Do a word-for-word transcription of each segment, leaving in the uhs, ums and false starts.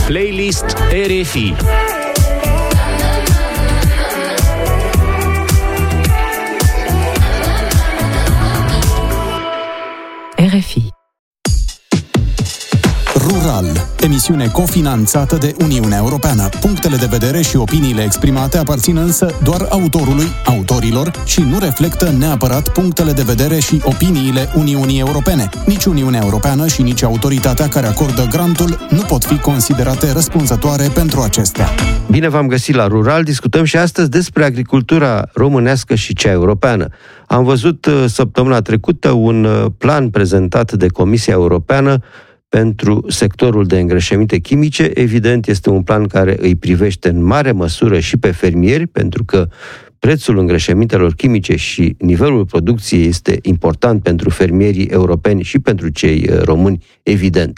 Playlist R F I. R F I. Rural, emisiune cofinanțată de Uniunea Europeană. Punctele de vedere și opiniile exprimate aparțin însă doar autorului, autorilor și nu reflectă neapărat punctele de vedere și opiniile Uniunii Europene. Nici Uniunea Europeană și nici autoritatea care acordă grantul nu pot fi considerate răspunzătoare pentru acestea. Bine v-am găsit la Rural. Discutăm și astăzi despre agricultura românească și cea europeană. Am văzut săptămâna trecută un plan prezentat de Comisia Europeană pentru sectorul de îngrășăminte chimice. Evident, este un plan care îi privește în mare măsură și pe fermieri, pentru că prețul îngrășămintelor chimice și nivelul producției este important pentru fermierii europeni și pentru cei români, evident.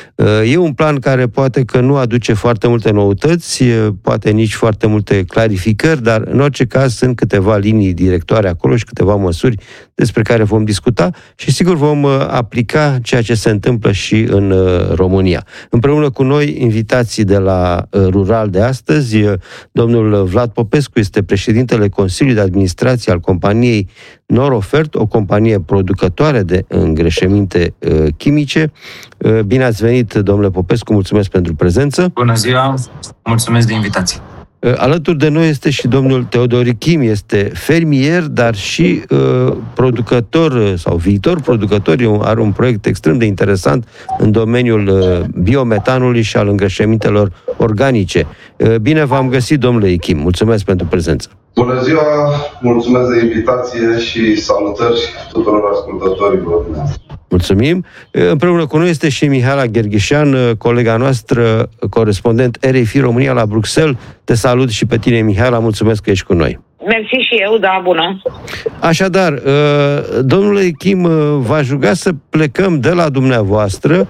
E un plan care poate că nu aduce foarte multe noutăți, poate nici foarte multe clarificări, dar în orice caz sunt câteva linii directoare acolo și câteva măsuri despre care vom discuta și sigur vom aplica ceea ce se întâmplă și în România. Împreună cu noi, invitații de la Rural de astăzi, domnul Vlad Popescu este președintele Consiliului de Administrație al companiei Norofert, o companie producătoare de îngrășăminte uh, chimice. Uh, bine ați venit, domnule Popescu, mulțumesc pentru prezență. Bună ziua, mulțumesc de invitație. Uh, alături de noi este și domnul Teodor Ichim, este fermier, dar și uh, producător sau viitor producător, are un proiect extrem de interesant în domeniul uh, biometanului și al îngrășămintelor organice. Uh, bine v-am găsit, domnule Ichim, mulțumesc pentru prezență. Bună ziua, mulțumesc de invitație și salutări tuturor ascultătorilor. Mulțumim. Împreună cu noi este și Mihaela Gherghișan, colega noastră, corespondent R F I România la Bruxelles. Te salut și pe tine, Mihaela, mulțumesc că ești cu noi. Mersi și eu, da, bună. Așadar, domnule Kim, v-aș ruga să plecăm de la dumneavoastră,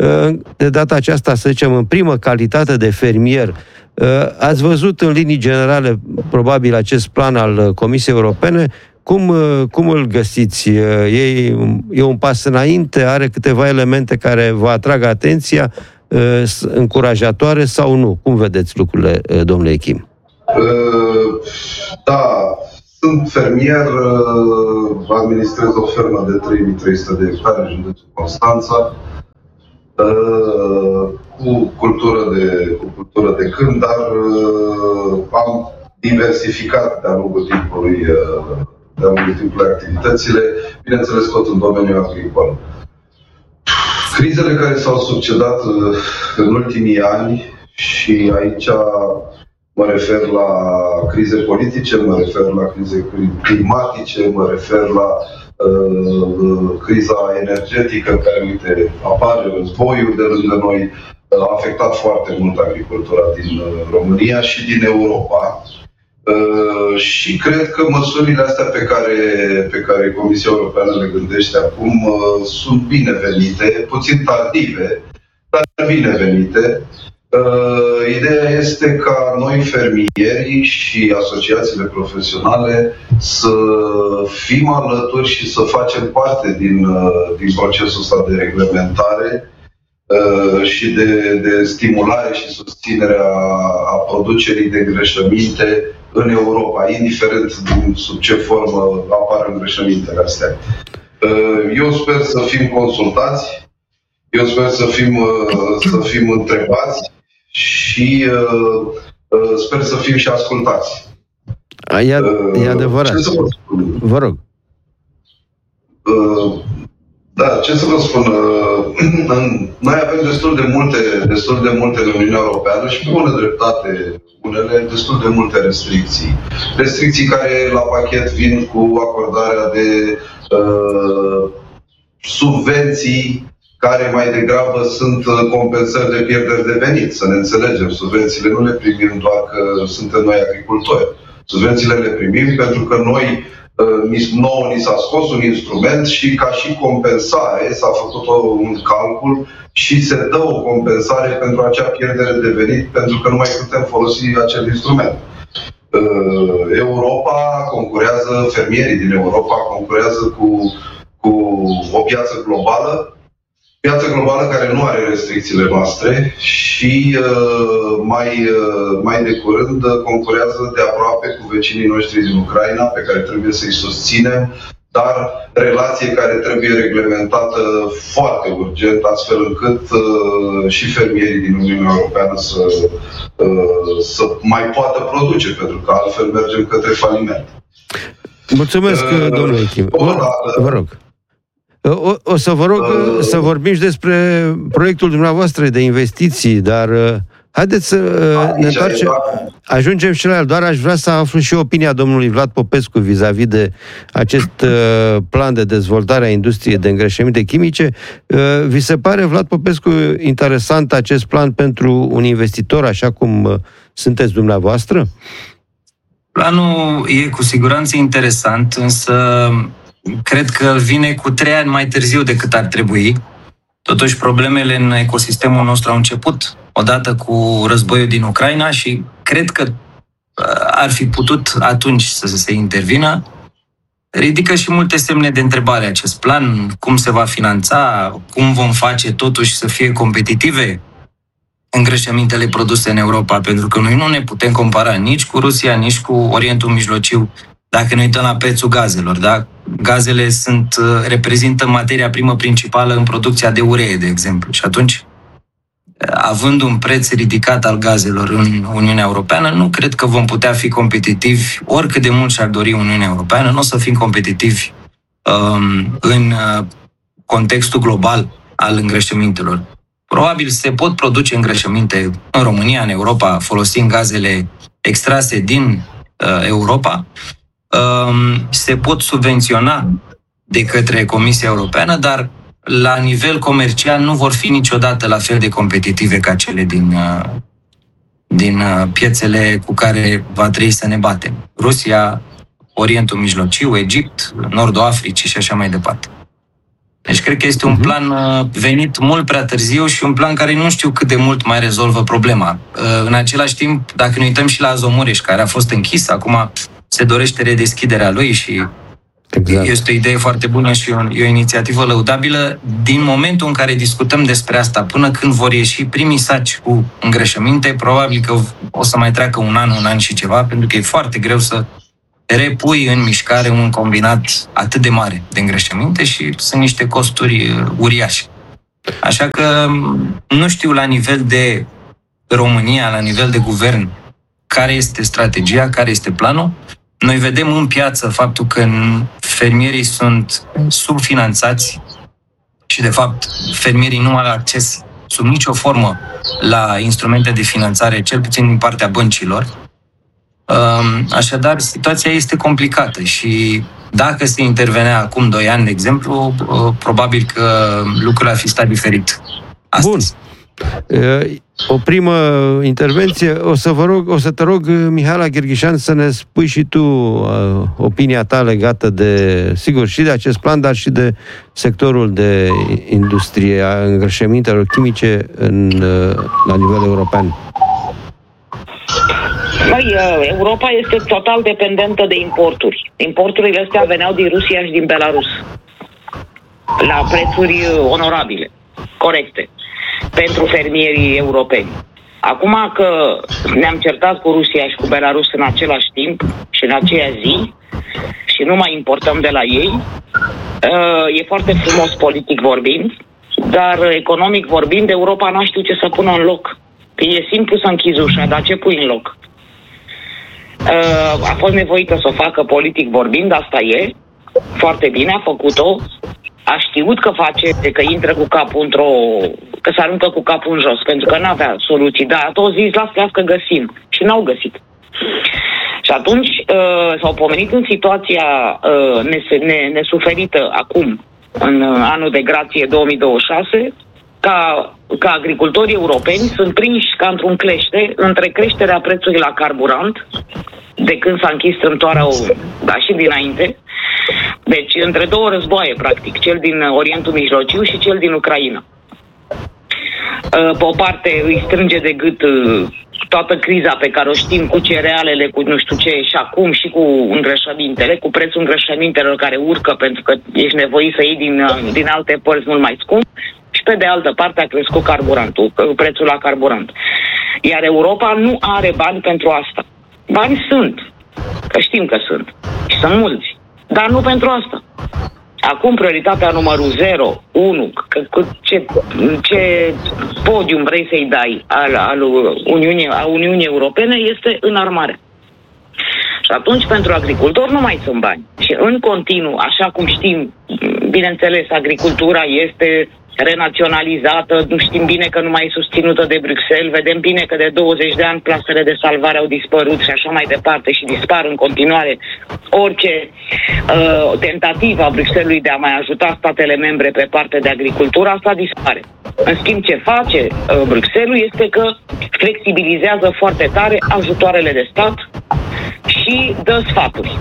de data aceasta, să zicem, în primă calitate de fermier. Ați văzut în linii generale, probabil, acest plan al Comisiei Europene. Cum, cum îl găsiți? E, e un pas înainte? Are câteva elemente care vă atrag atenția, încurajatoare sau nu? Cum vedeți lucrurile, domnule Kim? Da, sunt fermier, administrez o fermă de trei mii trei sute de hectare în județul Constanța, cu cultură de, cu cultură de câmp, dar am diversificat de-a lungul timpului, de-a lungul timpului activitățile, bineînțeles tot în domeniul agricol. Crizele care s-au succedat în ultimii ani, și aici mă refer la crize politice, mă refer la crize climatice, mă refer la uh, criza energetică care, uite, apare, războiul de lângă noi, a afectat foarte mult agricultura din România și din Europa. Uh, și cred că măsurile astea pe care, pe care Comisia Europeană le gândește acum uh, sunt binevenite, puțin tardive, dar binevenite. Uh, ideea este ca noi, fermieri și asociațiile profesionale, să fim alături și să facem parte din, uh, din procesul ăsta de reglementare uh, și de, de stimulare și susținerea a producerii de îngrășăminte în Europa, indiferent din sub ce formă apar îngrășămintele astea. Uh, eu sper să fim consultați, eu sper să fim, uh, să fim întrebați și uh, uh, sper să fim și ascultați. E, uh, e adevărat. Ce să vă spun? Vă rog. Uh, da, ce să vă spun? Uh, noi avem destul de multe, destul de multe în Uniunea Europeană și, pe bună dreptate, unele destul de multe restricții. Restricții care la pachet vin cu acordarea de uh, subvenții care mai degrabă sunt compensări de pierderi de venit. Să ne înțelegem, subvențiile nu le primim doar că suntem noi agricultori. Subvențiile le primim pentru că noi, nouă ni s-a scos un instrument și ca și compensare s-a făcut un calcul și se dă o compensare pentru acea pierdere de venit, pentru că nu mai putem folosi acel instrument. Europa concurează, fermierii din Europa concurează cu, cu o piață globală piață globală care nu are restricțiile noastre și uh, mai, uh, mai de curând concurează de aproape cu vecinii noștri din Ucraina, pe care trebuie să-i susținem, dar relație care trebuie reglementată foarte urgent, astfel încât uh, și fermierii din Uniunea Europeană să, uh, să mai poată produce, pentru că altfel mergem către faliment. Mulțumesc, uh, domnule Chim. Vă rog. O, o să vă rog uh, să vorbim și despre proiectul dumneavoastră de investiții, dar uh, haideți să uh, ne întoarcem. Ajungem și la el. Doar aș vrea să aflu și opinia domnului Vlad Popescu vis-a-vis de acest uh, plan de dezvoltare a industriei de îngrășăminte chimice. Uh, vi se pare, Vlad Popescu, interesant acest plan pentru un investitor, așa cum uh, sunteți dumneavoastră? Planul e cu siguranță interesant, însă cred că vine cu trei ani mai târziu decât ar trebui. Totuși, problemele în ecosistemul nostru au început odată cu războiul din Ucraina și cred că ar fi putut atunci să se intervină. Ridică și multe semne de întrebare acest plan, cum se va finanța, cum vom face totuși să fie competitive îngrășămintele produse în Europa, pentru că noi nu ne putem compara nici cu Rusia, nici cu Orientul Mijlociu, dacă ne uităm la prețul gazelor. Da? Gazele sunt, reprezintă materia primă principală în producția de uree, de exemplu. Și atunci, având un preț ridicat al gazelor în Uniunea Europeană, nu cred că vom putea fi competitivi, oricât de mult și-ar dori Uniunea Europeană, nu o să fim competitivi um, în uh, contextul global al îngrășămintelor. Probabil se pot produce îngrășăminte în România, în Europa, folosind gazele extrase din uh, Europa. Uh, se pot subvenționa de către Comisia Europeană, dar la nivel comercial nu vor fi niciodată la fel de competitive ca cele din, uh, din uh, piețele cu care va trebui să ne batem. Rusia, Orientul Mijlociu, Egipt, Nordul Africii și așa mai departe. Deci cred că este un plan venit mult prea târziu și un plan care nu știu cât de mult mai rezolvă problema. În același timp, dacă ne uităm și la Azomureș, care a fost închis, acum se dorește redeschiderea lui și exact. Este o idee foarte bună și o, e o inițiativă lăudabilă. Din momentul în care discutăm despre asta, până când vor ieși primii saci cu îngrășăminte, probabil că o să mai treacă un an, un an și ceva, pentru că e foarte greu să repui în mișcare un combinat atât de mare de îngrășăminte și sunt niște costuri uriașe. Așa că nu știu la nivel de România, la nivel de guvern, care este strategia, care este planul. Noi vedem în piață faptul că fermierii sunt subfinanțați și, de fapt, fermierii nu au acces sub nicio formă la instrumente de finanțare, cel puțin din partea băncilor. Așadar, situația este complicată și dacă se intervenea acum doi ani, de exemplu, probabil că lucrurile ar fi stat diferit astăzi. Bun. O primă intervenție. O să vă rog, o să te rog, Mihaela Gherghișan, să ne spui și tu uh, opinia ta legată de, sigur, și de acest plan, dar și de sectorul de industrie a îngrășămintelor chimice în, uh, la nivel european. Băi, Europa este total dependentă de importuri. Importurile astea veneau din Rusia și din Belarus. La prețuri onorabile, corecte, pentru fermierii europeni. Acum că ne-am certat cu Rusia și cu Belarus în același timp și în aceea zi și nu mai importăm de la ei, e foarte frumos politic vorbind, dar economic vorbind, Europa n-a știut ce să pună în loc. E simplu să închizi ușa, dar ce pui în loc? A fost nevoită să o facă politic vorbind, asta e, foarte bine, a făcut-o, a știut că face, că intră cu capul într-o, că se aruncă cu capul în jos, pentru că n-avea soluții, dar a tot zis, las, las că găsim, și n-au găsit. Și atunci s-au pomenit în situația nesuferită acum, în anul de grație două mii douăzeci și șase, ca, ca agricultorii europeni sunt prinși ca într-un clește între creșterea prețului la carburant, de când s-a închis strâmtoarea, dar și dinainte. Deci, între două războaie, practic, cel din Orientul Mijlociu și cel din Ucraina. Pe o parte îi strânge de gât toată criza pe care o știm cu cerealele, cu nu știu ce, și acum și cu îngrășămintele, cu prețul îngrășămintelor care urcă pentru că ești nevoit să iei din, din alte părți mult mai scump. și pe de altă parte a crescut carburantul, prețul la carburant. Iar Europa nu are bani pentru asta. Bani sunt, că știm că sunt, și sunt mulți, dar nu pentru asta. Acum prioritatea numărul zero, unu, că, că, ce, ce podium vrei să-i dai al, al Uniunii, a Uniunii Europene este înarmare. Și atunci pentru agricultori nu mai sunt bani. Și în continuu, așa cum știm, bineînțeles, agricultura este renaționalizată, nu știm bine că nu mai e susținută de Bruxelles, vedem bine că de douăzeci de ani plasele de salvare au dispărut și așa mai departe și dispar în continuare. Orice uh, tentativă a Bruxellesului de a mai ajuta statele membre pe partea de agricultură, asta dispare. În schimb, ce face uh, Bruxelles este că flexibilizează foarte tare ajutoarele de stat și dă sfaturi.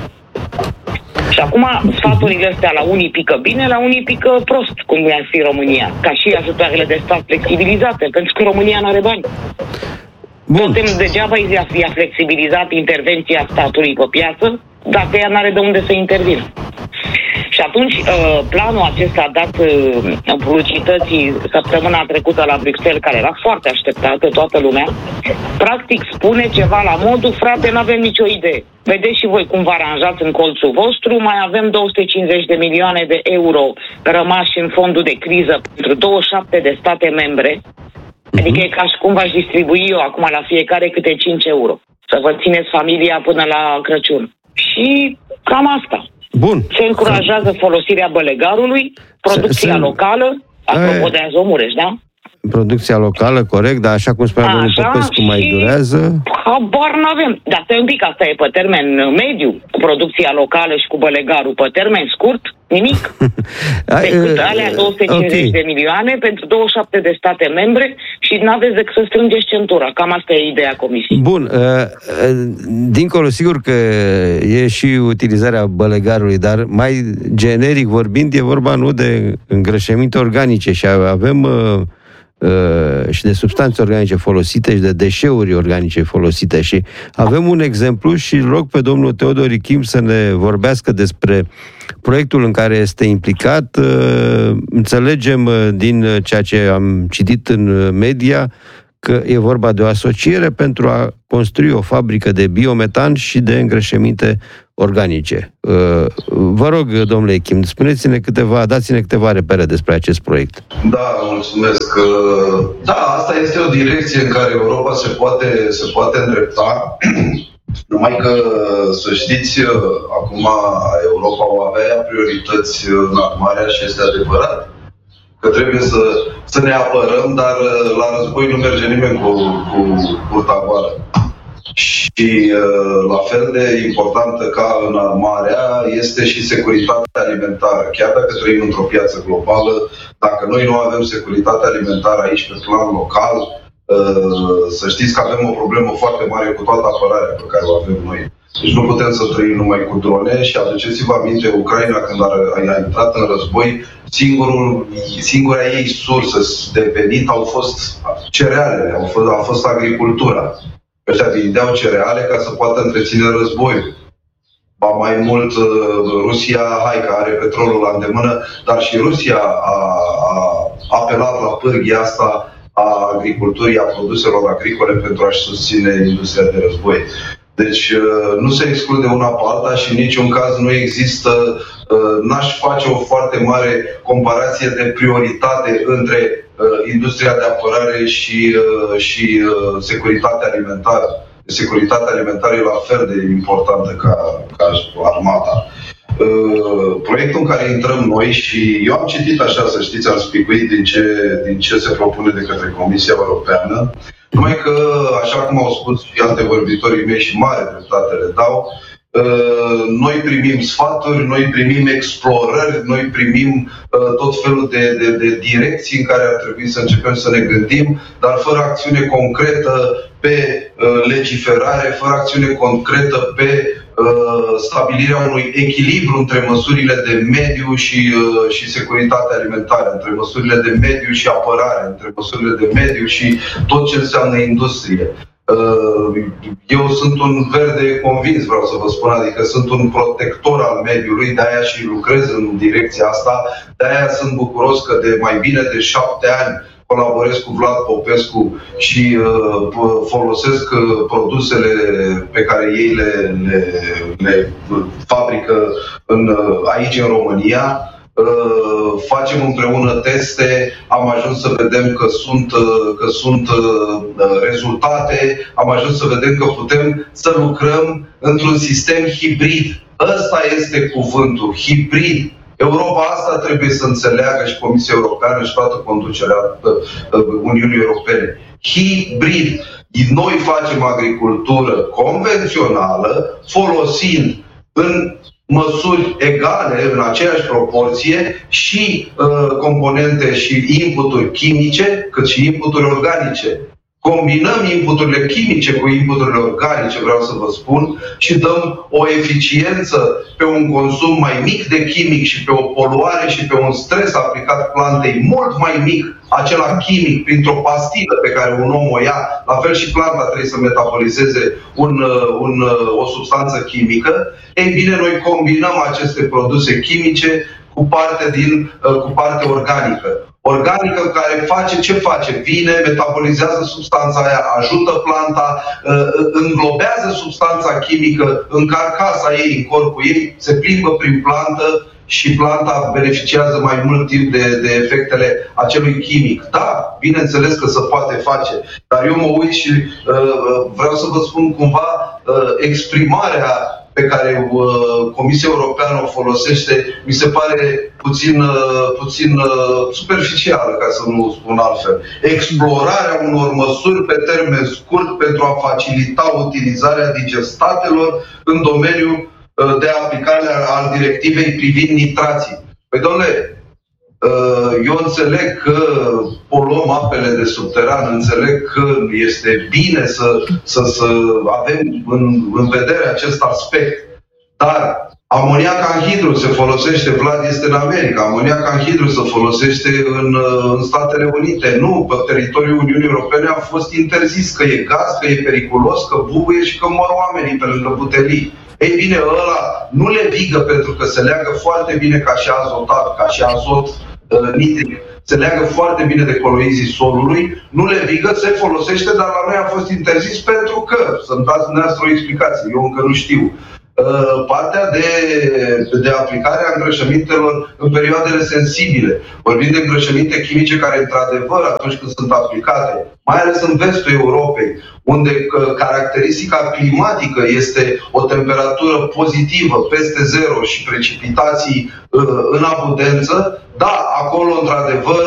Și acum sfaturile astea la unii pică bine, la unii pică prost, cum ar fi România. Ca și ajutoarele de stat flexibilizate, pentru că România nu are bani. Bun. Degeaba i-a flexibilizat intervenția statului pe piață, dacă ea n-are de unde să intervină. Și atunci planul acesta dat publicității săptămâna trecută la Bruxelles, care era foarte așteptat de toată lumea, practic spune ceva la modul: frate, n-avem nicio idee. Vedeți și voi cum vă aranjați în colțul vostru, mai avem două sute cincizeci de milioane de euro rămași în fondul de criză pentru douăzeci și șapte de state membre, uh-huh. Adică e ca și cum v-aș distribui eu acum la fiecare câte cinci euro, să vă țineți familia până la Crăciun. Și cam asta. Bun. Se încurajează folosirea bălegarului, producția se, se... locală, apropo de Azomureș, da? Producția locală, corect, dar așa cum spunea domnul Popescu, mai durează? Habar n-avem. Dar stai un pic, asta e pe termen mediu, cu producția locală și cu bălegarul. Pe termen scurt, nimic. Decât alea două sute cincizeci okay. de milioane pentru douăzeci și șapte de state membre și n-aveți decât să strângeți centura. Cam asta e ideea Comisiei. Bun. Dincolo, sigur că e și utilizarea bălegarului, dar mai generic vorbind, e vorba nu de îngrășăminte organice și avem și de substanțe organice folosite și de deșeuri organice folosite. Și avem un exemplu și rog pe domnul Teodor Ichim să ne vorbească despre proiectul în care este implicat. Înțelegem din ceea ce am citit în media că e vorba de o asociere pentru a construi o fabrică de biometan și de îngrășăminte organice. Vă rog, domnule Ichim, spuneți-ne câteva, dați-ne câteva repere despre acest proiect. Da, mulțumesc. Da, asta este o direcție în care Europa se poate, se poate îndrepta. Numai că, să știți, acum Europa va avea priorități în armarea și este adevărat că trebuie să, să ne apărăm, dar la război nu merge nimeni cu, cu curta goală. Și la fel de importantă ca înarmarea este și securitatea alimentară. Chiar dacă trăim într-o piață globală, dacă noi nu avem securitate alimentară aici pe plan local, să știți că avem o problemă foarte mare cu toată apărarea pe care o avem noi. Deci nu putem să trăim numai cu drone și aduceți-vă aminte, Ucraina când a, a intrat în război, singurul, singura ei sursă de venit au fost cerealele, au fost, a fost agricultura. Ăștia vindeau cereale ca să poată întreține războiul. Ba mai mult, Rusia, hai că are petrolul la îndemână, dar și Rusia a, a apelat la pârghia asta a agriculturii, a produselor agricole pentru a-și susține industria de război. Deci nu se exclude una pe alta și în niciun caz nu există, n-aș face o foarte mare comparație de prioritate între industria de apărare și, și securitatea alimentară. Securitatea alimentară e la fel de importantă ca, ca armata. Proiectul în care intrăm noi și eu am citit așa, să știți, am spicuit din ce, din ce se propune de către Comisia Europeană, numai că, așa cum au spus și antevorbitorii mei și mare dreptate le dau, noi primim sfaturi, noi primim explorări, noi primim tot felul de, de, de direcții în care ar trebui să începem să ne gândim, dar fără acțiune concretă pe legiferare, fără acțiune concretă pe stabilirea unui echilibru între măsurile de mediu și, și securitate alimentară, între măsurile de mediu și apărare, între măsurile de mediu și tot ce înseamnă industrie. Eu sunt un verde convins, vreau să vă spun, adică sunt un protector al mediului, de-aia și lucrez în direcția asta, de-aia sunt bucuros că de mai bine de șapte ani colaborez cu Vlad Popescu și uh, folosesc uh, produsele pe care ei le, le, le fabrică în, uh, aici în România. Uh, facem împreună teste, am ajuns să vedem că sunt, uh, că sunt uh, rezultate, am ajuns să vedem că putem să lucrăm într-un sistem hibrid. Ăsta este cuvântul, hibrid. Europa asta trebuie să înțeleagă și Comisia Europeană și toată conducerea Uniunii Europene. Hibrid. Noi facem agricultură convențională folosind în măsuri egale, în aceeași proporție, și uh, componente și inputuri chimice, cât și inputuri organice. Combinăm inputurile chimice cu inputurile organice, vreau să vă spun, și dăm o eficiență pe un consum mai mic de chimic și pe o poluare și pe un stres aplicat plantei mult mai mic, acela chimic, printr-o pastilă pe care un om o ia. La fel și planta trebuie să metabolizeze un, un, o substanță chimică. Ei bine, noi combinăm aceste produse chimice cu parte, din, cu parte organică. Organică care face ce face? Vine, metabolizează substanța aia, ajută planta, înglobează substanța chimică în carcasa ei, în corpul ei, se plimbă prin plantă și planta beneficiază mai mult timp de, de efectele acelui chimic. Da, bineînțeles că se poate face, dar eu mă uit și uh, vreau să vă spun cumva uh, exprimarea pe care uh, Comisia Europeană o folosește, mi se pare puțin, uh, puțin uh, superficială, ca să nu spun altfel. Explorarea unor măsuri pe termen scurt pentru a facilita utilizarea digestatelor în domeniul uh, de aplicare al directivei privind nitrații. Păi, dom'le, eu înțeleg că poluăm apele de subteran, înțeleg că este bine să, să, să avem în, în vedere acest aspect, dar amoniac anhidru se folosește, Vlad este în America, amoniac anhidru se folosește în, în Statele Unite. Nu, pe teritoriul Uniunii Europene a fost interzis, că e gaz, că e periculos, că bubuie și că mor oamenii pe lângă butelii. Ei bine, ăla nu le vigă pentru că se leagă foarte bine ca și azotat, ca și azot uh, nitric, se leagă foarte bine de coloizii solului, nu le vigă, se folosește, dar la noi a fost interzis pentru că, să-mi dați dumneavoastră o explicație, eu încă nu știu. Uh, partea de, de aplicare a îngrășămintelor în perioadele sensibile. Vorbim de îngrășăminte chimice care, într-adevăr, atunci când sunt aplicate, mai ales în vestul Europei, unde uh, caracteristica climatică este o temperatură pozitivă, peste zero, și precipitații uh, în abundență, da, acolo, într-adevăr,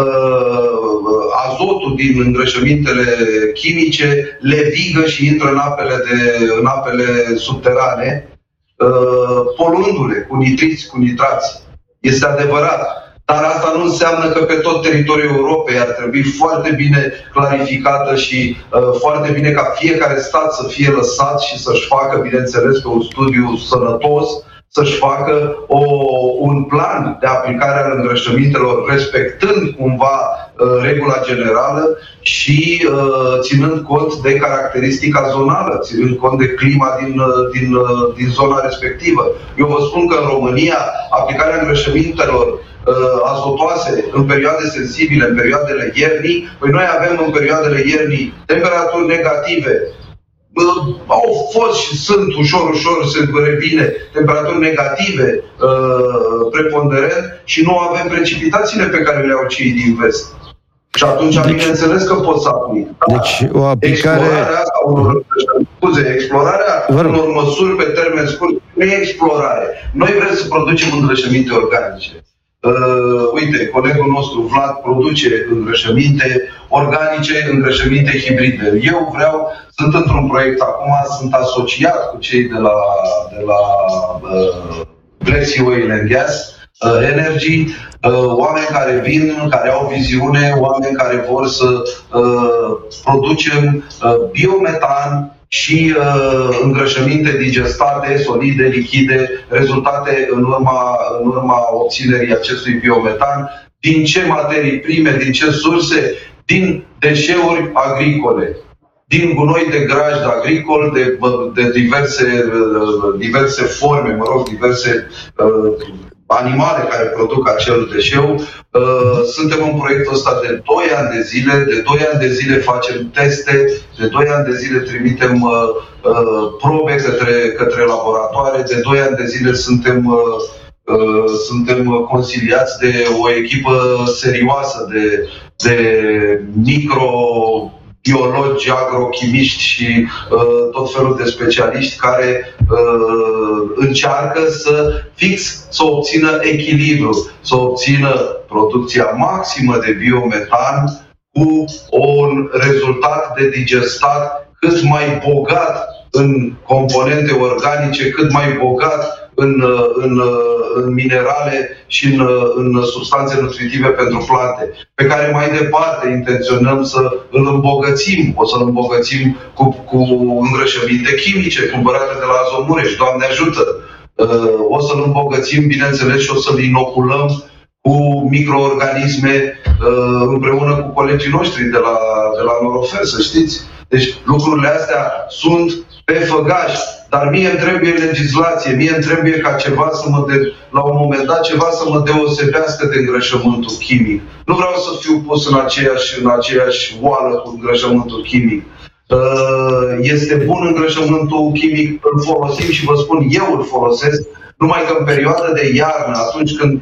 uh, azotul din îngrășămintele chimice le vigă și intră în apele, de, în apele subterane, uh, poluându-le cu nitriți, cu nitrați. Este adevărat. Dar asta nu înseamnă că pe tot teritoriul Europei ar trebui foarte bine clarificată și uh, foarte bine ca fiecare stat să fie lăsat și să-și facă, bineînțeles, pe un studiu sănătos, să-și facă o, un plan de aplicare al îngrășămintelor, respectând cumva uh, regula generală și uh, ținând cont de caracteristica zonală, ținând cont de clima din, uh, din, uh, din zona respectivă. Eu vă spun că în România aplicarea îngrășămintelor uh, azotoase în perioade sensibile, în perioadele iernii, păi noi avem în perioadele iernii temperaturi negative. Uh, au fost și sunt ușor, ușor se revine temperaturi negative uh, preponderent și nu avem precipitațiile pe care le au cei din vest. Și atunci, deci, bineînțeles că pot să aplic. Deci, o aplicare... Explorarea asta, unor, scuze, explorarea unor măsuri pe termen scurt nu e explorare. Noi vrem să producem îngrășăminte organice. Uh, uite, colegul nostru Vlad produce îngrășăminte organice, îngrășăminte hibride. Eu vreau, sunt într-un proiect acum, sunt asociat cu cei de la, de la uh, Black Sea Oil and Gas uh, Energy, uh, oameni care vin, care au viziune, oameni care vor să uh, producem uh, biometan și uh, îngrășăminte digestate, solide, lichide, rezultate în urma, în urma obținerii acestui biometan. Din ce materii prime, din ce surse? Din deșeuri agricole. din gunoi de grajd agricol, de, de diverse, diverse forme, mă rog, diverse uh, animale care produc acel deșeu. Uh, suntem în proiectul ăsta de doi ani de zile, de doi ani de zile facem teste, de doi ani de zile trimitem uh, uh, probe către, către laboratoare, de doi ani de zile suntem, uh, uh, suntem consiliați de o echipă serioasă de, de micro biologi, agrochimiști și uh, tot felul de specialiști care uh, încearcă să fix să obțină echilibru, să obțină producția maximă de biometan cu un rezultat de digestat cât mai bogat în componente organice, cât mai bogat în, în, în minerale și în, în substanțe nutritive pentru plante, pe care mai departe intenționăm să îl îmbogățim. O să îl îmbogățim cu, cu îngrășăminte chimice cumpărate de la Azomureș, Doamne ajută! O să îl îmbogățim, bineînțeles, și o să-l inoculăm cu microorganisme împreună cu colegii noștri de la, de la Norofer, să știți. Deci lucrurile astea sunt pe făgaș, dar mie îmi trebuie legislație, mie îmi trebuie ca ceva să mă de, la un moment dat ceva să mă deosebească de îngrășământul chimic. Nu vreau să fiu pus în aceeași, în aceeași oală cu îngrășământul chimic. Este bun îngrășământul chimic, îl folosim și vă spun, eu îl folosesc, numai că în perioada de iarnă, atunci când,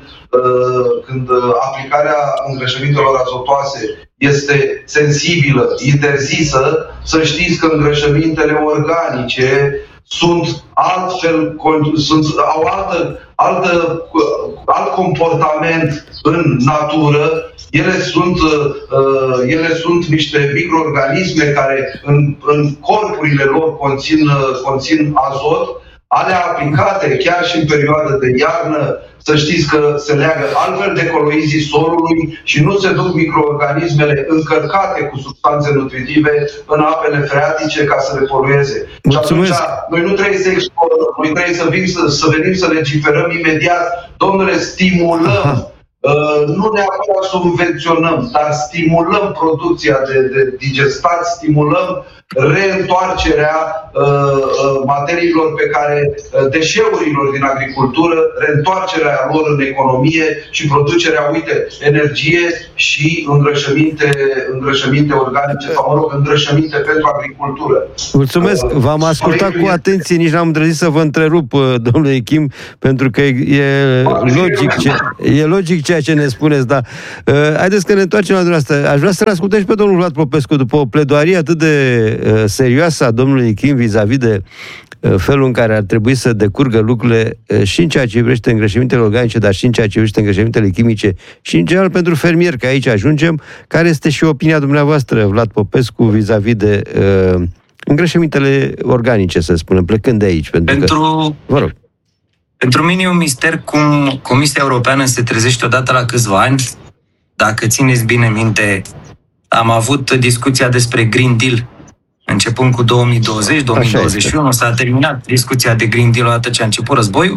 când aplicarea îngrășămintelor azotoase este sensibilă, interzisă, să știți că îngrășămintele organice sunt altfel, sunt, au altă, altă, alt comportament în natură. Ele sunt, uh, ele sunt niște microorganisme care în, în corpurile lor conțin, conțin azot. Alea aplicate chiar și în perioada de iarnă, să știți că se leagă altfel de coloizii solului și nu se duc microorganismele încărcate cu substanțe nutritive în apele freatice ca să le polueze. Mulțumesc. Și atunci, noi nu trebuie să explorăm, noi trebuie să, vin, să, să venim să legiferăm imediat. Domnule, stimulăm. Uh, nu neapărat subvenționăm, dar stimulăm producția de, de digestat, stimulăm reîntoarcerea uh, uh, materiilor pe care, uh, deșeurilor din agricultură, reîntoarcerea lor în economie și producerea, uite, energie și îngrășăminte, îngrășăminte organice, sau mă rog, îngrășăminte pentru agricultură. Mulțumesc, v-am ascultat cu atenție, nici n-am îndrăznit să vă întrerup, domnule Kim, pentru că e logic, ce, e logic ceea ce ne spuneți, dar uh, haideți că ne întoarcem la dumneavoastră. Aș vrea să-l ascultăm și pe domnul Vlad Popescu, după o pledoarie atât de uh, serioasă a domnului Kim vis-a-vis de uh, felul în care ar trebui să decurgă lucrurile uh, și în ceea ce privește îngrășămintele organice, dar și în ceea ce privește îngrășămintele chimice și în general pentru fermieri, că aici ajungem. Care este și opinia dumneavoastră, Vlad Popescu, vis-a-vis de uh, îngrășămintele organice, să spunem, plecând de aici? Pentru, pentru... că... Vă rog. Pentru mine e un mister cum Comisia Europeană se trezește odată la câțiva ani. Dacă țineți bine minte, am avut discuția despre Green Deal începând cu două mii douăzeci două mii douăzeci și unu. S-a terminat discuția de Green Deal odată ce a început războiul,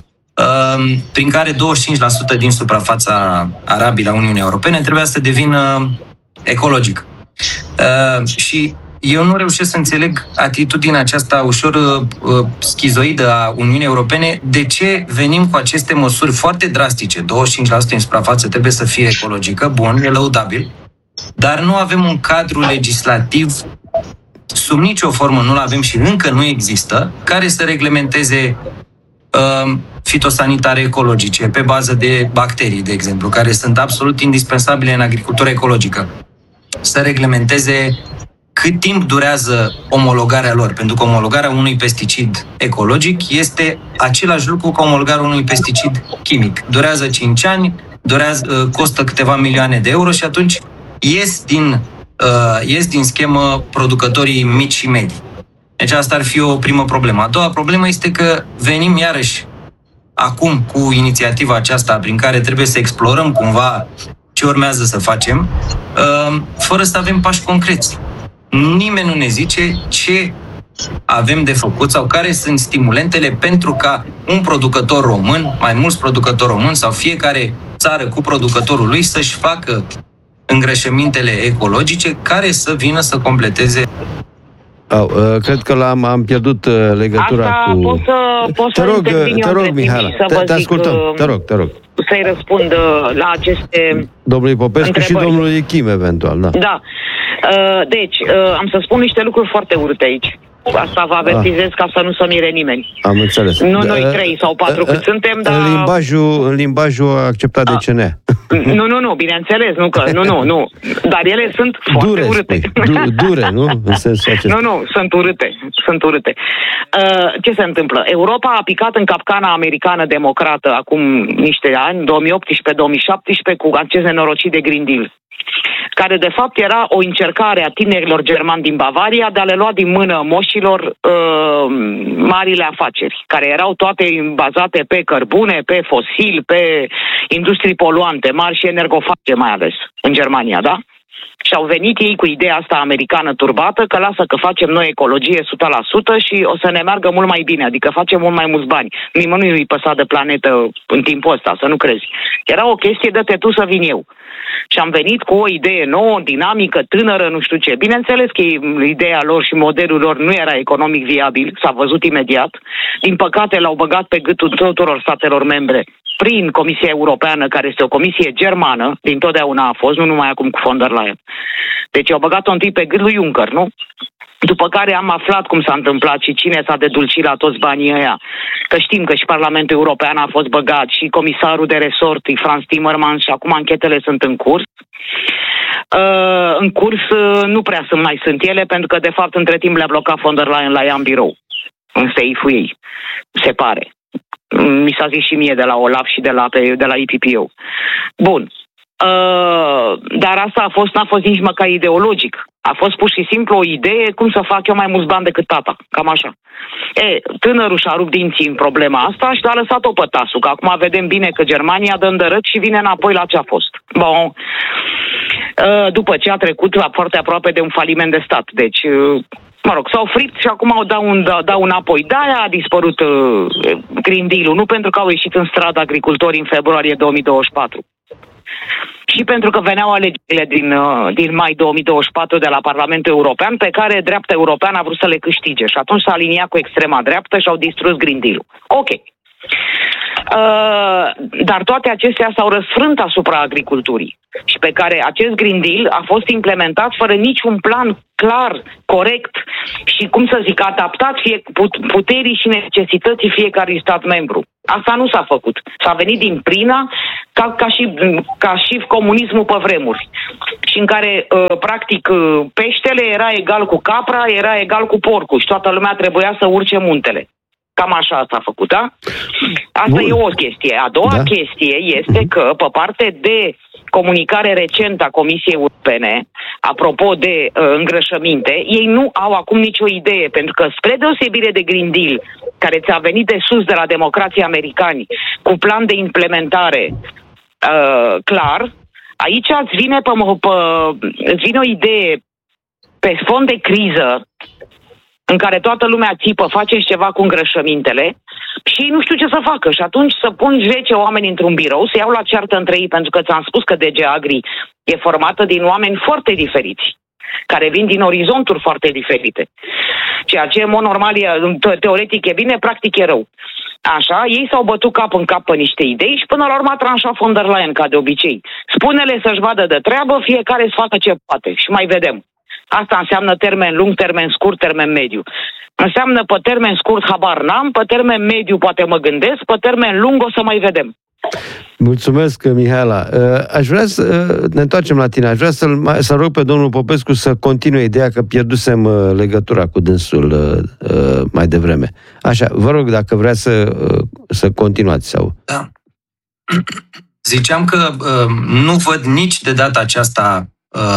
prin care douăzeci și cinci la sută din suprafața arabilă a Uniunii Europene trebuia să devină ecologică. Și eu nu reușesc să înțeleg atitudinea aceasta ușor uh, schizoidă a Uniunii Europene. De ce venim cu aceste măsuri foarte drastice? douăzeci și cinci la sută din suprafață trebuie să fie ecologică, bun, e lăudabil, dar nu avem un cadru legislativ, sub nicio formă nu-l avem și încă nu există, care să reglementeze uh, fitosanitare ecologice pe bază de bacterii, de exemplu, care sunt absolut indispensabile în agricultura ecologică. Să reglementeze cât timp durează omologarea lor, pentru că omologarea unui pesticid ecologic este același lucru ca omologarea unui pesticid chimic. Durează cinci ani, durează, costă câteva milioane de euro și atunci ies din, ies din schemă producătorii mici și medii. Deci asta ar fi o primă problemă. A doua problemă este că venim iarăși acum cu inițiativa aceasta prin care trebuie să explorăm cumva ce urmează să facem, fără să avem pași concreți. Nimeni nu ne zice ce avem de făcut sau care sunt stimulentele pentru ca un producător român, mai mulți producători români sau fiecare țară cu producătorul lui să-și facă îngrășămintele ecologice care să vină să completeze Oh, uh, cred că l-am am pierdut uh, legătura Asta cu... pot să, pot te să rog, intervin te eu rog, între timp Mihaela, și să te, vă te zic, ascultăm, te rog, te rog. Să-i răspund la aceste Domnului Popescu întrebări. și domnului Kim, eventual, da. Da. Deci, am să spun niște lucruri foarte urâte aici. Asta vă avertizez ca să nu se mire nimeni. Am înțeles. Nu noi trei sau patru cât suntem, dar... În limbajul, în limbajul acceptat de C N A. Nu, nu, nu, bineînțeles, nu că, nu, nu, nu. Dar ele sunt foarte dure, urâte. Du, dure, nu? În sensul acesta. Nu, nu, sunt urâte, sunt urâte. Uh, ce se întâmplă? Europa a picat în capcana americană democrată acum niște ani, două mii optsprezece două mii șaptesprezece, cu acest nenorocit de Green Deal, care de fapt era o încercare a tinerilor germani din Bavaria de a le lua din mână moșilor uh, marile afaceri, care erau toate bazate pe cărbune, pe fosil, pe industrii poluante, mari și energofage mai ales, în Germania, da? Și au venit ei cu ideea asta americană turbată, că lasă că facem noi ecologie o sută la sută și o să ne meargă mult mai bine, adică facem mult mai mulți bani. Nimănui nu-i păsa de planetă în timpul ăsta, să nu crezi. Era o chestie de te tu să vin eu. Și am venit cu o idee nouă, dinamică, tânără, nu știu ce. Bineînțeles că ideea lor și modelul lor nu era economic viabil, s-a văzut imediat. Din păcate l-au băgat pe gâtul tuturor statelor membre prin Comisia Europeană, care este o comisie germană, din totdeauna a fost, nu numai acum cu von der Leyen. Deci au băgat-o întâi pe gât lui Juncker, nu? După care am aflat cum s-a întâmplat și cine s-a dedulcit la toți banii ăia. Că știm că și Parlamentul European a fost băgat și comisarul de resort, Franz Timmermans, și acum anchetele sunt în curs. Uh, în curs uh, nu prea sunt mai sunt ele, pentru că de fapt între timp le-a blocat von der Leyen la ea în birou, în safe-ul ei, se pare. Mi s-a zis și mie de la OLAF și de la, de la I P P O. Bun. Uh, dar asta a fost, n-a fost nici măcar ideologic. A fost pur și simplu o idee cum să fac eu mai mulți bani decât tata. Cam așa. E, tânărul și-a rupt dinții în problema asta și a lăsat-o pe tasul, că acum vedem bine că Germania dă îndărât și vine înapoi la ce a fost. Bun. Uh, după ce a trecut la foarte aproape de un faliment de stat. Deci, uh, mă rog, s-au fript și acum au dau, un, dau înapoi. De-aia a dispărut uh, Green Deal-ul, nu pentru că au ieșit în stradă agricultorii în februarie două mii douăzeci și patru. Și pentru că veneau alegerile din, uh, din mai două mii douăzeci și patru de la Parlamentul European, pe care dreapta europeană a vrut să le câștige. Și atunci s-a aliniat cu extrema dreaptă și au distrus Green Deal-ul. Ok. Uh, dar toate acestea s-au răsfrânt asupra agriculturii și pe care acest Green Deal a fost implementat fără niciun plan clar, corect și, cum să zic, adaptat fie puterii și necesității fiecărui stat membru. Asta nu s-a făcut. S-a venit din prina ca, ca, și, ca și comunismul pe vremuri și în care, uh, practic, peștele era egal cu capra, era egal cu porcul și toată lumea trebuia să urce muntele. Cam așa s-a făcut, da? Asta Bun. E o chestie. A doua da. chestie este uh-huh. că, pe parte de comunicare recentă a Comisiei Europene, apropo de uh, îngrășăminte, ei nu au acum nicio idee, pentru că, spre deosebire de Green Deal, care ți-a venit de sus de la democrații americani, cu plan de implementare uh, clar, aici îți vine, pe, pe, îți vine o idee pe fond de criză, în care toată lumea țipă, faceți ceva cu îngrășămintele și ei nu știu ce să facă. Și atunci să pun zece oameni într-un birou, să iau la ceartă între ei, pentru că ți-am spus că D G Agri e formată din oameni foarte diferiți, care vin din orizonturi foarte diferite. Ceea ce, în mod normal, e, teoretic e bine, practic e rău. Așa, ei s-au bătut cap în cap pe niște idei și până la urmă a tranșat von der Leyen, ca de obicei. Spune-le să-și vadă de treabă, fiecare să facă ce poate și mai vedem. Asta înseamnă termen lung, termen scurt, termen mediu. Înseamnă pe termen scurt habar n-am, pe termen mediu poate mă gândesc, pe termen lung o să mai vedem. Mulțumesc, Mihaela. Aș vrea să ne întoarcem la tine. Aș vrea să-l, să rog pe domnul Popescu să continue ideea că pierdusem legătura cu dânsul mai devreme. Așa, vă rog dacă vrea să, să continuați. Sau... Da. Ziceam că nu văd nici de data aceasta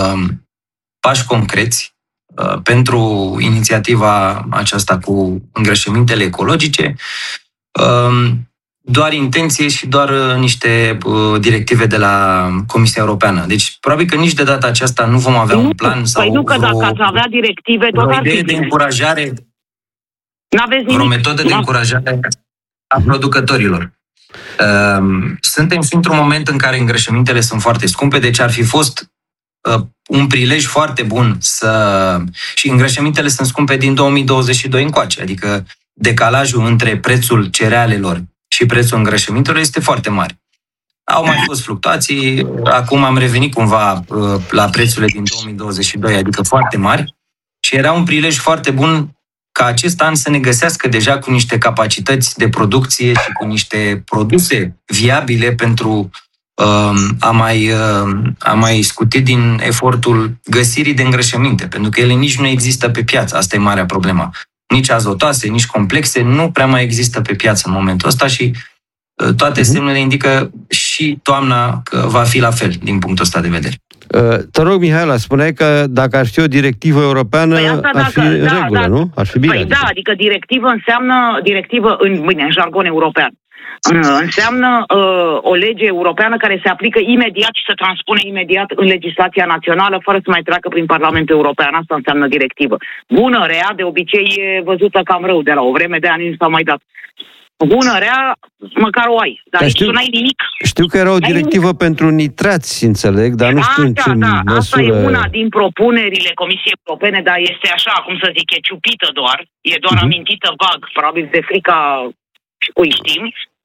pași concreți uh, pentru inițiativa aceasta cu îngrășămintele ecologice, uh, doar intenție și doar uh, niște uh, directive de la Comisia Europeană. Deci, probabil că nici de data aceasta nu vom avea nu, un plan sau păi nu, că vreo, dacă ați avea directive, tot ar fi de încurajare, N-aveți nimic. vreo metodă de încurajare a producătorilor. Uh, suntem și într-un moment în care îngrășămintele sunt foarte scumpe, deci ar fi fost un prilej foarte bun să... Și îngrășămintele sunt scumpe din două mii douăzeci și doi încoace, adică decalajul între prețul cerealelor și prețul îngrășămintelor este foarte mare. Au mai fost fluctuații, acum am revenit cumva la prețurile din două mii douăzeci și doi, adică foarte mari, și era un prilej foarte bun ca acest an să ne găsească deja cu niște capacități de producție și cu niște produse viabile pentru uh, a, mai, uh, a mai scuti din efortul găsirii de îngrășăminte, pentru că ele nici nu există pe piață, asta e marea problemă. Nici azotase, nici complexe nu prea mai există pe piață în momentul ăsta și uh, toate semnele indică și toamna că va fi la fel din punctul ăsta de vedere. Uh, te rog, Mihaela, spuneai că dacă ar fi o directivă europeană, păi asta, ar fi dacă, în da, regulă, da, nu? Ar fi bine. Păi adică. da, adică directivă înseamnă, directivă în, bine, în jargon european, înseamnă uh, o lege europeană care se aplică imediat și se transpune imediat în legislația națională, fără să mai treacă prin Parlamentul European. Asta înseamnă directivă. Bună, rea, de obicei e văzută cam rău, de la o vreme de ani nu s-a mai dat. Bună, rea, măcar o ai, dar, dar știu, tu n-ai nimic. Știu că era o directivă nimic. Pentru nitrați, înțeleg, dar nu știu în ce da, măsură... Asta e una din propunerile Comisiei Europene, dar este așa, cum să zic, e ciupită doar, e doar uh-huh. amintită vag, probabil de frica și cui știm,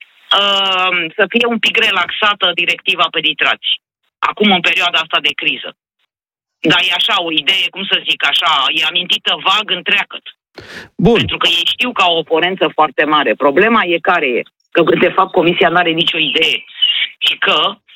uh, să fie un pic relaxată directiva pe nitrați, acum în perioada asta de criză. Dar e așa o idee, cum să zic, așa, e amintită vag întreagăt. Bun. Pentru că ei știu că au o oponență foarte mare. Problema e care e? Că, de fapt, Comisia nu are nicio idee. Și că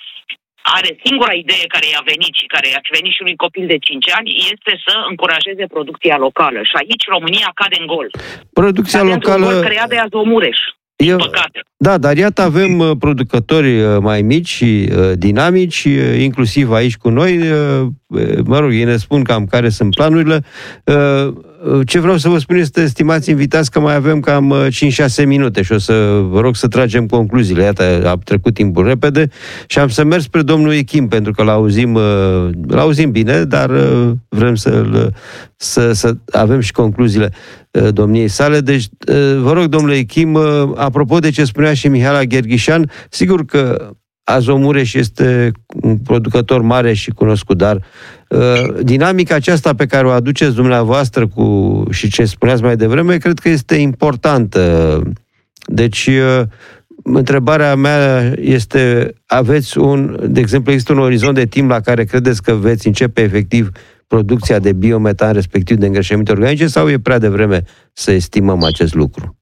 are singura idee care i-a venit și care i-a venit și unui copil de cinci ani este să încurajeze producția locală. Și aici România cade în gol. Producția cade locală... Gol creat de Azomureș. Eu... Păcate. Da, dar iată avem uh, producători uh, mai mici și uh, dinamici, uh, inclusiv aici cu noi. Uh, mă rog, ei ne spun cam care sunt planurile. Uh, ce vreau să vă spun este, stimați invitați, că mai avem cam uh, cinci șase minute și o să vă rog să tragem concluziile. Iată, a trecut timpul repede și am să merg spre domnul Echim, pentru că l-auzim, uh, l-auzim bine, dar uh, vrem să, să, să avem și concluziile uh, domniei sale. Deci, uh, vă rog, domnule Echim, uh, apropo de ce spunea și Mihaela Gherghișan, sigur că Azomureș este un producător mare și cunoscut, dar uh, dinamica aceasta pe care o aduceți dumneavoastră cu, și ce spuneați mai devreme, cred că este importantă. Deci, uh, întrebarea mea este, aveți un, de exemplu, există un orizont de timp la care credeți că veți începe efectiv producția de biometan, respectiv de îngrășăminte organice, sau e prea devreme să estimăm acest lucru?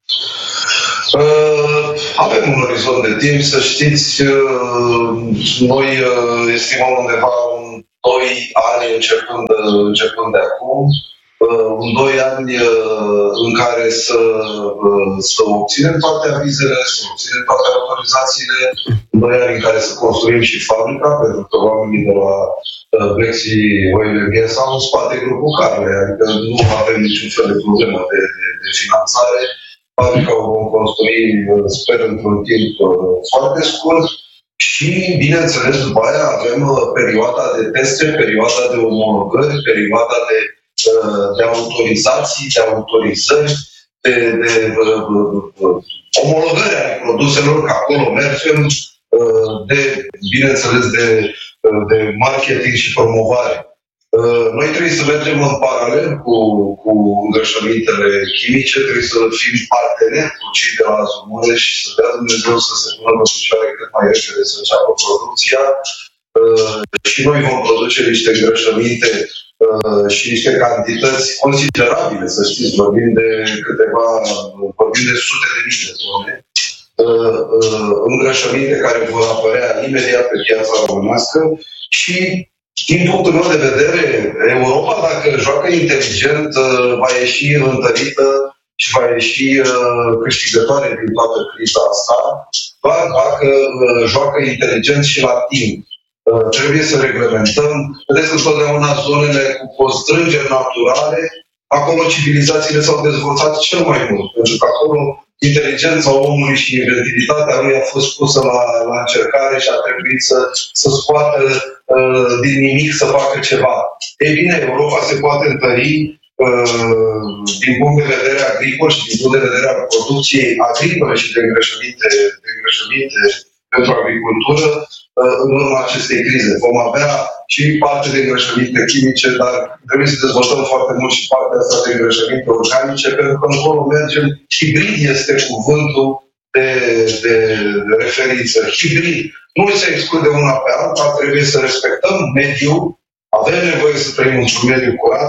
Uh, avem un orizont de timp, să știți, uh, noi uh, estimăm undeva un doi ani începând, începând de acum, uh, un doi ani uh, în care să, uh, să obținem toate avizele, să obținem toate autorizațiile, doi ani în care să construim și fabrica, pentru că oamenii de la uh, Brexi Oil and Gas au în spate grupul care, adică nu avem niciun fel de problemă de, de, de finanțare. Fabrica o vom construi, sper, într-un timp foarte scurt și, bineînțeles, după aia avem perioada de teste, perioada de omologări, perioada de, de autorizații, de autorizări, de, de omologări ale produselor, că acolo mergem, de, bineînțeles, de, de marketing și promovare. Noi trebuie să mergem în paralel cu, cu îngrășămintele chimice, trebuie să fim parteneri cu cei de la Azomureș și să dea Dumnezeu să se pună pe picioare cât mai repede să înceapă producția. Și noi vom produce niște îngrășăminte și niște cantități considerabile, să știți, vorbim de câteva, vorbim de sute de mii de tone. Îngrășăminte care vor apărea imediat pe piața românească și, din punctul meu de vedere, Europa, dacă joacă inteligent, va ieși întărită și va ieși câștigătoare din toată criza asta, doar dacă joacă inteligent și la timp. Trebuie să reglementăm. Vedeți că întotdeauna zonele cu constrângeri naturale, acolo civilizațiile s-au dezvoltat cel mai mult, pentru că acolo inteligența omului și inventivitatea lui a fost pusă la, la încercare și a trebuit să, să scoată uh, din nimic să facă ceva. Ei bine, Europa se poate întări uh, din punct de vedere agricol și din punct de vedere al producției agricole și de îngrășăminte, de îngrășăminte pentru agricultură în urma acestei crize. Vom avea și parte de îngrășăminte chimice, dar trebuie să dezvoltăm foarte mult și partea asta de îngrășăminte organice, pentru că încolo mergem. Hibrid este cuvântul de, de, de referință. Hibrid. Nu se exclude una pe alta, trebuie să respectăm mediul, avem nevoie să trăim într-un mediu curat,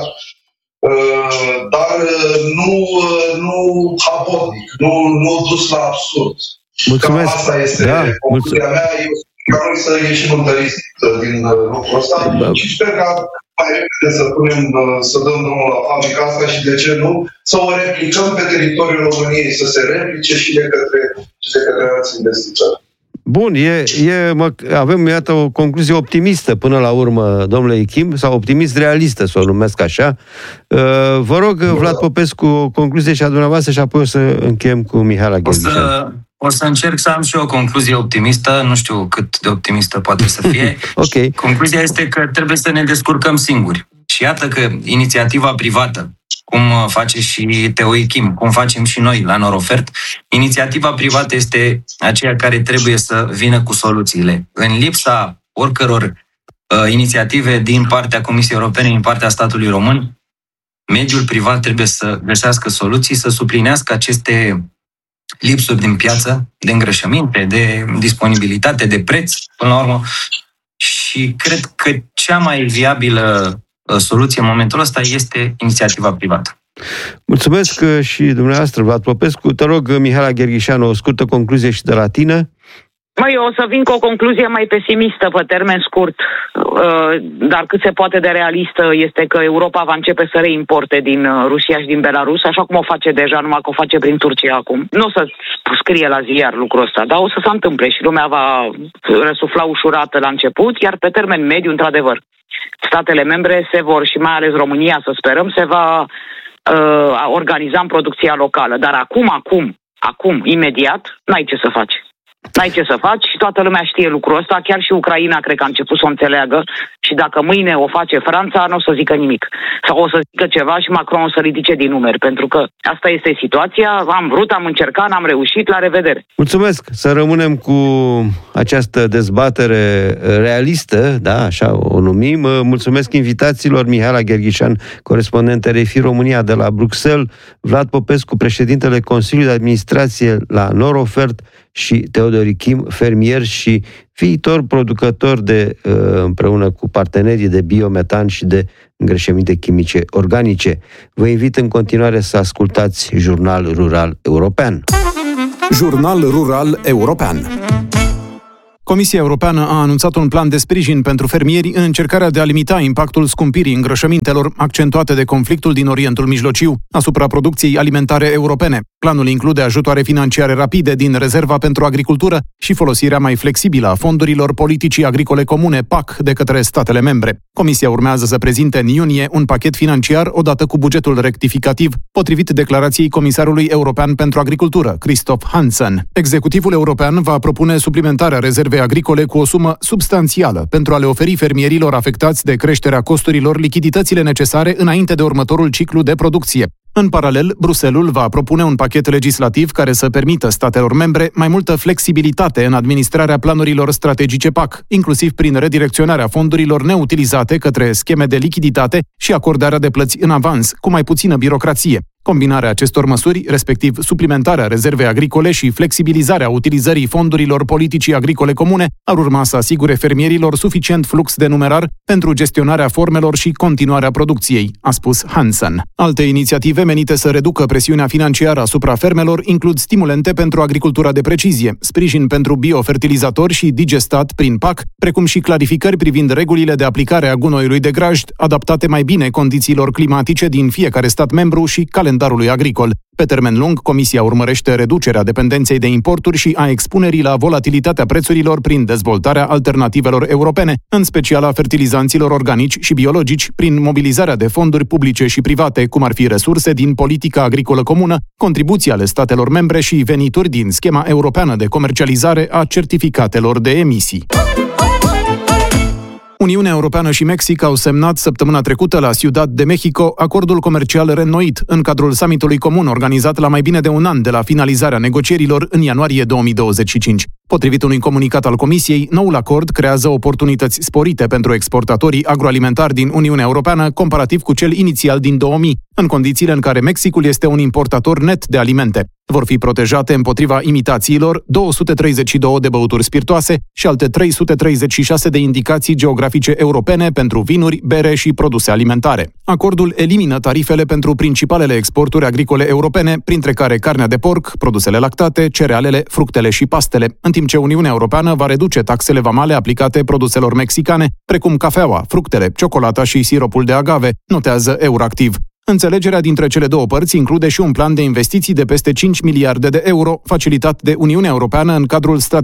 dar nu, nu habotnic, nu, nu dus la absurd. Mulțumesc. Cam asta este da, concluzia mea. Eu sper să ieșim întăriți din lucrul ăsta da. Și sper că mai repede să punem, să dăm drumul la fabrica asta și de ce nu, să o replicăm pe teritoriul României, să se replice și de către, și de către alți investitori. Bun, e, e, mă, avem, iată, o concluzie optimistă până la urmă, domnule Ichim, sau optimist realistă, să o numesc așa. Vă rog, Vlad Popescu, o concluzie și a dumneavoastră și apoi o să încheiem cu Mihaela Gherghișan. O să, o să încerc să am și eu o concluzie optimistă, nu știu cât de optimistă poate să fie. Okay. Concluzia este că trebuie să ne descurcăm singuri. Și iată că inițiativa privată, cum face și Teo Ichim, cum facem și noi la Norofert, inițiativa privată este aceea care trebuie să vină cu soluțiile. În lipsa oricăror uh, inițiative din partea Comisiei Europene, din partea statului român, mediul privat trebuie să găsească soluții, să suplinească aceste lipsuri din piață, de îngrășăminte, de disponibilitate, de preț, până la urmă. Și cred că cea mai viabilă soluție în momentul ăsta este inițiativa privată. Mulțumesc și dumneavoastră, Vlad Popescu. Te rog, Mihaela Gherghișan, o scurtă concluzie și de la tine. Măi, eu o să vin cu o concluzie mai pesimistă pe termen scurt, dar cât se poate de realistă este că Europa va începe să reimporte din Rusia și din Belarus, așa cum o face deja, numai că o face prin Turcia acum. Nu o să scrie la ziar lucrul ăsta, dar o să se întâmple și lumea va răsufla ușurată la început, iar pe termen mediu, într-adevăr, statele membre se vor, și mai ales România, să sperăm, se va uh, organiza în producția locală. Dar acum, acum, acum, imediat, n-ai ce să faci. N-ai ce să faci și toată lumea știe lucrul ăsta, chiar și Ucraina cred că a început să o înțeleagă și dacă mâine o face Franța, nu o să zică nimic. Sau o să zică ceva și Macron o să ridice din numeri, pentru că asta este situația, am vrut, am încercat, n-am reușit, la revedere. Mulțumesc, să rămânem cu această dezbatere realistă, da, așa o numim. Mulțumesc invitațiilor, Mihaela Gherghișan, corespondent R F I România de la Bruxelles, Vlad Popescu, președintele Consiliului de Administrație la Norofert și Teodor Ichim, fermier și viitor producător de, împreună cu partenerii de biometan și de îngrășăminte chimice organice. Vă invit în continuare să ascultați Jurnal Rural European. Jurnal Rural European. Comisia Europeană a anunțat un plan de sprijin pentru fermieri în încercarea de a limita impactul scumpirii îngrășămintelor accentuate de conflictul din Orientul Mijlociu asupra producției alimentare europene. Planul include ajutoare financiare rapide din Rezerva pentru Agricultură și folosirea mai flexibilă a fondurilor politicii agricole comune P A C de către statele membre. Comisia urmează să prezinte în iunie un pachet financiar odată cu bugetul rectificativ, potrivit declarației Comisarului European pentru Agricultură, Christoph Hansen. Executivul european va propune suplimentarea rezervei agricole cu o sumă substanțială pentru a le oferi fermierilor afectați de creșterea costurilor lichiditățile necesare înainte de următorul ciclu de producție. În paralel, Bruxelles va propune un pachet legislativ care să permită statelor membre mai multă flexibilitate în administrarea planurilor strategice P A C, inclusiv prin redirecționarea fondurilor neutilizate către scheme de lichiditate și acordarea de plăți în avans, cu mai puțină birocrație. Combinarea acestor măsuri, respectiv suplimentarea rezervei agricole și flexibilizarea utilizării fondurilor politicii agricole comune, ar urma să asigure fermierilor suficient flux de numerar pentru gestionarea formelor și continuarea producției, a spus Hansen. Alte inițiative menite să reducă presiunea financiară asupra fermelor includ stimulente pentru agricultura de precizie, sprijin pentru biofertilizatori și digestat prin P A C, precum și clarificări privind regulile de aplicare a gunoiului de grajd, adaptate mai bine condițiilor climatice din fiecare stat membru și calendarului agricol. Pe termen lung, Comisia urmărește reducerea dependenței de importuri și a expunerii la volatilitatea prețurilor prin dezvoltarea alternativelor europene, în special a fertilizanților organici și biologici, prin mobilizarea de fonduri publice și private, cum ar fi resurse din politica agricolă comună, contribuții ale statelor membre și venituri din schema europeană de comercializare a certificatelor de emisii. Uniunea Europeană și Mexic au semnat săptămâna trecută la Ciudad de Mexico acordul comercial reînnoit în cadrul summitului comun organizat la mai bine de un an de la finalizarea negocierilor în ianuarie două mii douăzeci și cinci. Potrivit unui comunicat al Comisiei, noul acord creează oportunități sporite pentru exportatorii agroalimentari din Uniunea Europeană, comparativ cu cel inițial din două mii, în condițiile în care Mexicul este un importator net de alimente. Vor fi protejate împotriva imitațiilor două sute treizeci și doi de băuturi spirtoase și alte trei sute treizeci și șase de indicații geografice europene pentru vinuri, bere și produse alimentare. Acordul elimină tarifele pentru principalele exporturi agricole europene, printre care carnea de porc, produsele lactate, cerealele, fructele și pastele, în timp ce Uniunea Europeană va reduce taxele vamale aplicate produselor mexicane, precum cafeaua, fructele, ciocolata și siropul de agave, notează Euractiv. Înțelegerea dintre cele două părți include și un plan de investiții de peste cinci miliarde de euro, facilitat de Uniunea Europeană în cadrul strategiei